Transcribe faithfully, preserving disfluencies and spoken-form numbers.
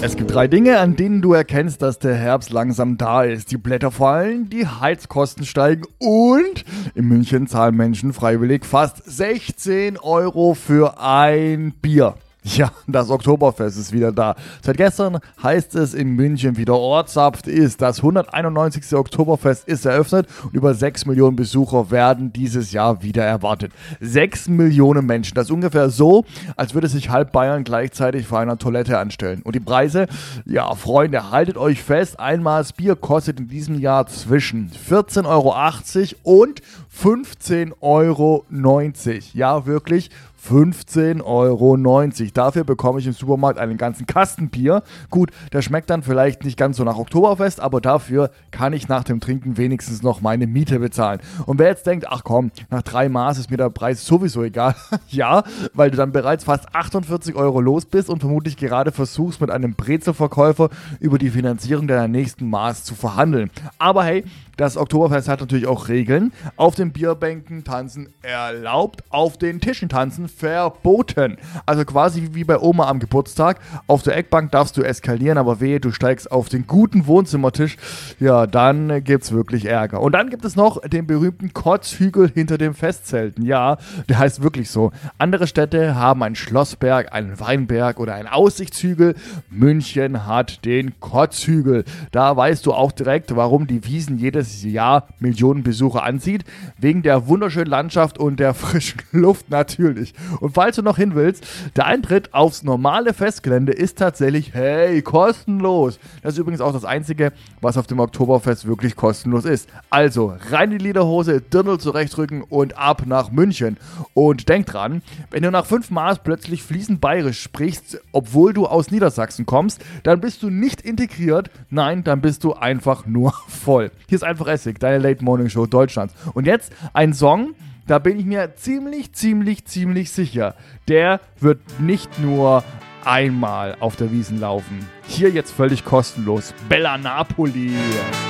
Es gibt drei Dinge, an denen du erkennst, dass der Herbst langsam da ist. Die Blätter fallen, die Heizkosten steigen und in München zahlen Menschen freiwillig fast sechzehn Euro für ein Bier. Ja, das Oktoberfest ist wieder da. Seit gestern heißt es in München wieder Ortssaft ist. Das hunderteinundneunzigste Oktoberfest ist eröffnet und über sechs Millionen Besucher werden dieses Jahr wieder erwartet. sechs Millionen Menschen. Das ist ungefähr so, als würde sich halb Bayern gleichzeitig vor einer Toilette anstellen. Und die Preise? Ja, Freunde, haltet euch fest. Ein Maß Bier kostet in diesem Jahr zwischen vierzehn Euro achtzig und fünfzehn Euro neunzig. Ja, wirklich. fünfzehn Euro neunzig. Dafür bekomme ich im Supermarkt einen ganzen Kasten Bier. Gut, der schmeckt dann vielleicht nicht ganz so nach Oktoberfest, aber dafür kann ich nach dem Trinken wenigstens noch meine Miete bezahlen. Und wer jetzt denkt, ach komm, nach drei Maß ist mir der Preis sowieso egal. Ja, weil du dann bereits fast achtundvierzig Euro los bist und vermutlich gerade versuchst, mit einem Brezelverkäufer über die Finanzierung deiner nächsten Maß zu verhandeln. Aber hey, das Oktoberfest hat natürlich auch Regeln. Auf den Bierbänken tanzen erlaubt, auf den Tischen tanzen verboten. Also quasi wie bei Oma am Geburtstag. Auf der Eckbank darfst du eskalieren, aber wehe, du steigst auf den guten Wohnzimmertisch. Ja, dann gibt's wirklich Ärger. Und dann gibt es noch den berühmten Kotzhügel hinter dem Festzelten. Ja, der heißt wirklich so. Andere Städte haben einen Schlossberg, einen Weinberg oder einen Aussichtshügel. München hat den Kotzhügel. Da weißt du auch direkt, warum die Wiesn jedes Jahr Millionen Besucher anzieht. Wegen der wunderschönen Landschaft und der frischen Luft natürlich. Und falls du noch hin willst, der Eintritt aufs normale Festgelände ist tatsächlich, hey, kostenlos. Das ist übrigens auch das Einzige, was auf dem Oktoberfest wirklich kostenlos ist. Also, rein in die Lederhose, Dirndl zurechtrücken und ab nach München. Und denk dran, wenn du nach fünf Maß plötzlich fließend bayerisch sprichst, obwohl du aus Niedersachsen kommst, dann bist du nicht integriert, nein, dann bist du einfach nur voll. Hier ist einfach Essig, deine Late Morning Show Deutschlands. Und jetzt ein Song, da bin ich mir ziemlich, ziemlich, ziemlich sicher, der wird nicht nur einmal auf der Wiesn laufen. Hier jetzt völlig kostenlos. Bella Napoli.